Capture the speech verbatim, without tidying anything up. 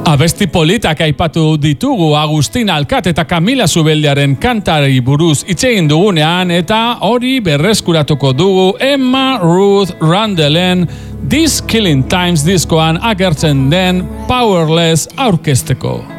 Abesti politak aipatu ditugu Agustin Alkat eta Camila Zubeldiaren kantari buruz hitz egin dugunean, eta hori berreskuratuko dugu Emma Ruth Randallen This Killing Times diskoan agertzen den Powerless aurkezteko.